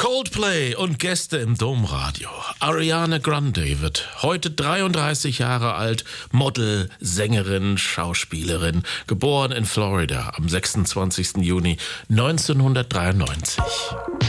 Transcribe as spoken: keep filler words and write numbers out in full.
Coldplay und Gäste im Domradio. Ariana Grande wird heute dreiunddreißig Jahre alt, Model, Sängerin, Schauspielerin, geboren in Florida am sechsundzwanzigsten Juni neunzehnhundertdreiundneunzig.